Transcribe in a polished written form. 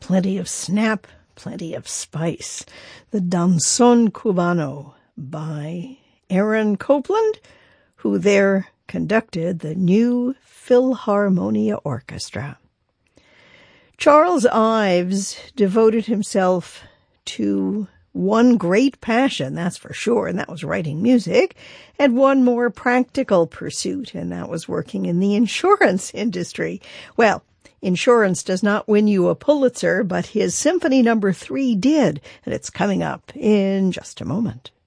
Plenty of snap, plenty of spice. The Danzón Cubano by Aaron Copland, who there conducted the New Philharmonia Orchestra. Charles Ives devoted himself to one great passion, that's for sure, and that was writing music, and one more practical pursuit, and that was working in the insurance industry. Well, insurance does not win you a Pulitzer, but his Symphony No. 3 did, and it's coming up in just a moment.